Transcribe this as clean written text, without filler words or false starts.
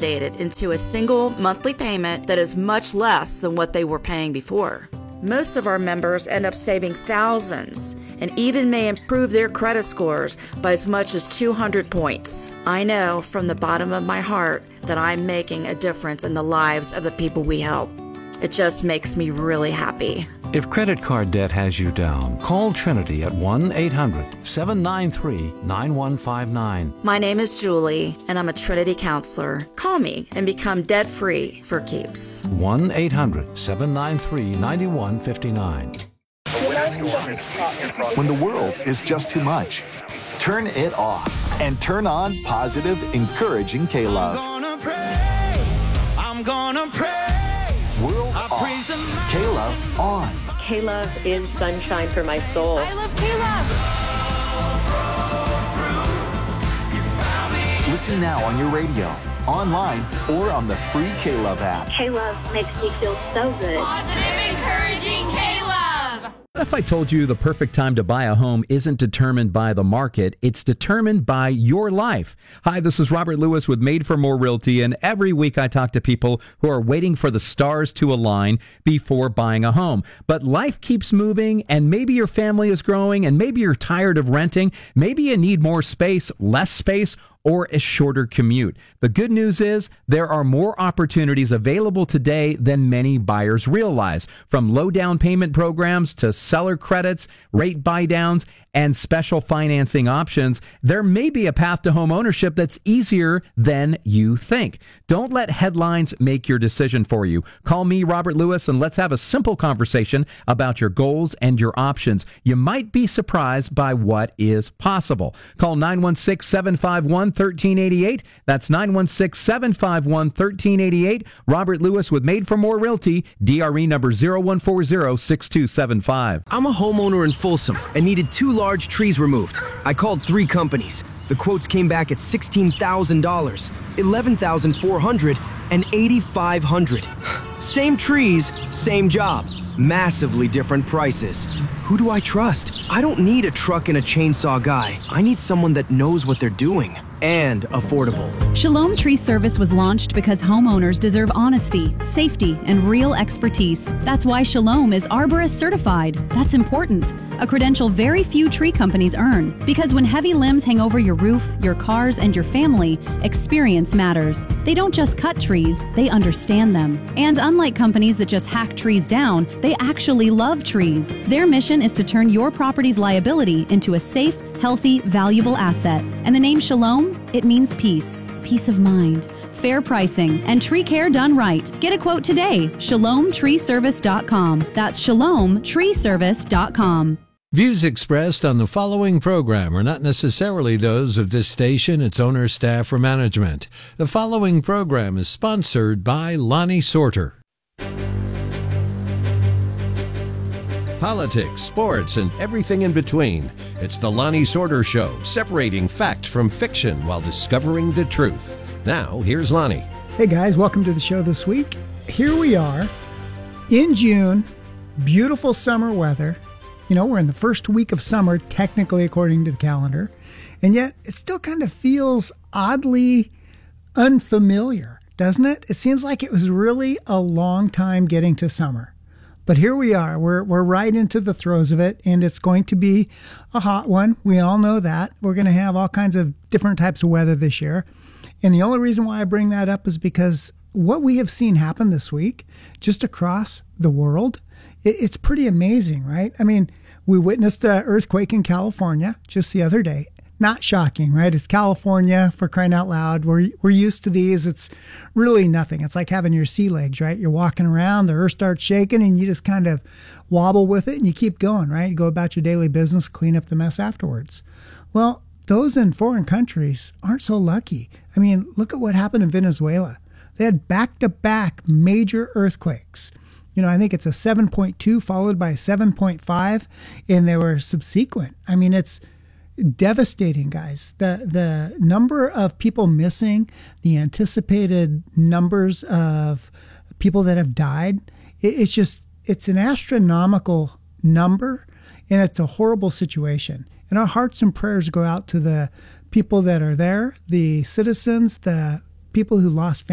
consolidated into a single monthly payment that is much less than what they were paying before. Most of our members end up saving thousands and even may improve their credit scores by as much as 200 points. I know from the bottom of my heart that I'm making a difference in the lives of the people we help. It just makes me really happy. If credit card debt has you down, call Trinity at 1-800-793-9159. My name is Julie, and I'm a Trinity counselor. Call me and become debt-free for keeps. 1-800-793-9159. When the world is just too much, turn it off and turn on positive, encouraging K-Love. I'm gonna praise. World off. K-Love on. K-Love is sunshine for my soul. I love K-Love. Listen now on your radio, online, or on the free K-Love app. K-Love makes me feel so good. Positive, encouraging K-Love. What if I told you the perfect time to buy a home isn't determined by the market, it's determined by your life? Hi, this is Robert Lewis with Made for More Realty, and every week I talk to people who are waiting for the stars to align before buying a home. But life keeps moving, and maybe your family is growing, and maybe you're tired of renting. Maybe you need more space, less space, or a shorter commute. The good news is there are more opportunities available today than many buyers realize. From low down payment programs to seller credits, rate buy downs, and special financing options, there may be a path to home ownership that's easier than you think. Don't let headlines make your decision for you. Call me, Robert Lewis, and let's have a simple conversation about your goals and your options. You might be surprised by what is possible. Call 916-751-1388. That's 916-751-1388. Robert Lewis with Made for More Realty, DRE number 0140-6275. I'm a homeowner in Folsom and needed 2 large trees removed. I called 3 companies. The quotes came back at $16,000, $11,400, and $8,500. Same trees, same job. Massively different prices. Who do I trust? I don't need a truck and a chainsaw guy. I need someone that knows what they're doing. And affordable. Shalom Tree Service was launched because homeowners deserve honesty, safety, and real expertise. That's why Shalom is Arborist certified. That's important. A credential very few tree companies earn. Because when heavy limbs hang over your roof, your cars, and your family, experience matters. They don't just cut trees, they understand them. And unlike companies that just hack trees down, they actually love trees. Their mission is to turn your property's liability into a safe, healthy, valuable asset. And the name Shalom, it means peace, peace of mind, fair pricing, and tree care done right. Get a quote today, shalomtreeservice.com. That's shalomtreeservice.com. Views expressed on the following program are not necessarily those of this station, its owner, staff, or management. The following program is sponsored by Lonnie Sorter. Politics, sports, and everything in between. It's the Lonnie Sorter Show, separating fact from fiction while discovering the truth. Now, here's Lonnie. Hey guys, welcome to the show this week. Here we are in June, beautiful summer weather. You know, we're in the first week of summer, technically according to the calendar, and yet it still kind of feels oddly unfamiliar, doesn't it? It seems like it was really a long time getting to summer. But here we are. We're right into the throes of it, and it's going to be a hot one. We all know that. We're going to have all kinds of different types of weather this year. And the only reason why I bring that up is because what we have seen happen this week, just across the world, it's pretty amazing, right? I mean, we witnessed an earthquake in California just the other day. Not shocking, right? It's California, for crying out loud. We're used to these. It's really nothing. It's like having your sea legs, right? You're walking around, the earth starts shaking, and you just kind of wobble with it, and you keep going, right? You go about your daily business, clean up the mess afterwards. Well, those in foreign countries aren't so lucky. I mean, look at what happened in Venezuela. They had back-to-back major earthquakes. You know, I think it's a 7.2 followed by a 7.5, and they were subsequent. I mean, it's devastating, guys. The number of people missing, the anticipated numbers of people that have died, it's an astronomical number, and it's a horrible situation. And our hearts and prayers go out to the people that are there, the citizens, the people who lost